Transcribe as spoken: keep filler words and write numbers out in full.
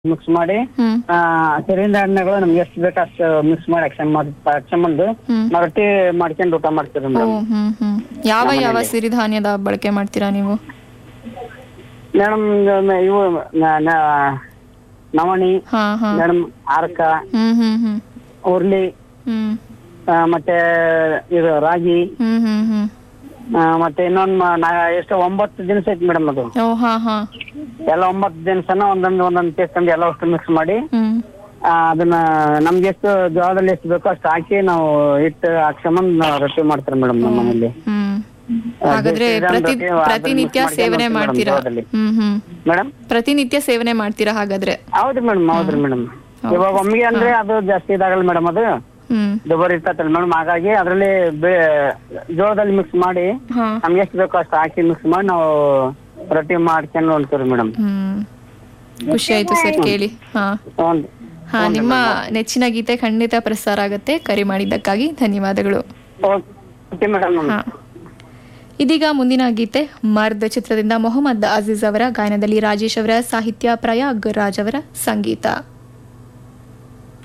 Mix ಮಾಡಿ ಹ್ಮ್ ಆ ಸಿರಿಧಾನ್ಯಗಳು ನಮ್ಗೆ ಎಷ್ಟು ಬೇಕು ಅಷ್ಟು ಮಿಕ್ಸ್ ಮಾಡಿ ಅಕ್ಷನ್ ಮಾಡಿ ಅಕ್ಷಮಂದು ಹ್ಮ್. ನಾವು ರೊಟ್ಟಿ ಮಾಡ್ಕೊಂಡು ಊಟ ಮಾಡ್ತೀವಿ ಓ ಮೇಡಮ್. ಹ್ಮ್ ಹ್ಮ್ ಯಾವ ಯಾವ ನಮ್ಮನೇಲಿ. ಸಿರಿಧಾನ್ಯದ ಬಳಕೆ ಮಾಡ್ತೀರಾ ನೀವು? ಮೇಡಮ್ ಇವು ನ- ನ- ನವಣಿ ಹಾ ಹಾ ಮೇಡಮ್, ಆರ್ಕ, ಹ್ಮ್ ಹ್ಮ್ ಹ್ಮ್ ಉರ್ಲಿ, ಹ್ಮ್ ಆ, ಮತ್ತೆ ಇದು ರಾಗಿ, ಹ್ಮ್ ಹ್ಮ್ ಹ್ಮ್ ಆ, ಮತ್ತೆ ಇನ್ನೊಂದು ಎಷ್ಟು ಒಂಬತ್ತು ದಿನಸ ಐತಿ ಮೇಡಮ್. ಅದು ಓ ಹಾ ಹಾ ಎಲ್ಲ ಒಂಬತ್ತು ದಿನಸನ ಒಂದೊಂದು ಒಂದೊಂದು ಪೀಸ್ ತಂದು ಎಲ್ಲ ಅಷ್ಟು ಮಿಕ್ಸ್ ಮಾಡಿ ಹ್ಮ್ ಆ, ಅದನ್ನ ನಮ್ಗೆ ಎಷ್ಟು ಜೋಳದಲ್ಲಿ ಎಷ್ಟು ಬೇಕೋ ಅಷ್ಟು ಹಾಕಿ ನಾವು ಹಿಟ್ಟು ಹಾಕ್ಸ್ಕೊಂಬಂದ್ ನಾವು ರೊಟ್ಟಿ ಮಾಡ್ತಾರೆ ಮೇಡಮ್ ನಮ್ಮ ಮನೇಲಿ. ಹ್ಮ್ ಆ, ಹಾಗಾದ್ರೆ ಬೇಸಿಗೆ ಪ್ರತಿ ರೊಟ್ಟಿ ಅದ್ರಲ್ಲಿ ಪ್ರತಿನಿತ್ಯ mix ಸೇವನೆ ಮಾಡ್ಕೊಂಡು ಮಾಡ್ತೀರಾ? ಜೋಳದಲ್ಲಿ. ಹ್ಮ್ ಹ್ಮ್ ಮೇಡಮ್ ಪ್ರತಿನಿತ್ಯ ಸೇವನೆ ಮಾಡ್ತೀರಾ ಹಾಗಾದ್ರೆ? ಹೌದ್ರಿ ಮೇಡಮ್, ಹೌದ್ರಿ ಮೇಡಮ್. ಹೌದು. ಇವಾಗ ಒಮ್ಮೆಗೆ ಅಂದ್ರೆ ಅದು ಜಾಸ್ತಿ ಇದಾಗಲ್ಲ ಮೇಡಮ್, ಅದು ಹ್ಮ್ ದುಬಾರಿ ಇರ್ತೈತಲ್ಲ ಮೇಡಮ್. ಹಾಗಾಗಿ ಅದ್ರಲ್ಲಿ ಜೋಳದಲ್ಲಿ ಮಿಕ್ಸ್ ಮಾಡಿ ಹಾ ನಮ್ಗೆ ಎಷ್ಟು ಬೇಕೋ ಅಷ್ಟು ಹಾಕಿ ಮಿಕ್ಸ್ ಮಾಡಿ ನಾವು ರೊಟ್ಟಿ ಮಾಡ್ಕೊಂಡು ಹೊಂತೀವಿ ಮೇಡಮ್. ಹ್ಮ್ ಖುಷಿ ಆಯ್ತು ಸರ್ ಕೇಳಿ. ಹಾ ಹ್ಞೂ ಹಾ ನಿಮ್ಮ ನೆಚ್ಚಿನ ಗೀತೆ ಖಂಡಿತ ಪ್ರಸಾರ ಆಗುತ್ತೆ. ಕರೆ ಮಾಡಿದ್ದಕ್ಕಾಗಿ ಧನ್ಯವಾದಗಳು. Okay madam. ಹಾ ಇದೀಗ ಮುಂದಿನ ಗೀತೆ ಮರ್ದ್ ಚಿತ್ರದಿಂದ ಮೊಹಮ್ಮದ್ ಅಜೀಜ್ ಅವರ ಗಾಯನದಲ್ಲಿ ರಾಜೇಶ್ ಅವರ ಸಾಹಿತ್ಯ, ಪ್ರಯಾಗ್ ರಾಜ್ ಅವರ ಸಂಗೀತ.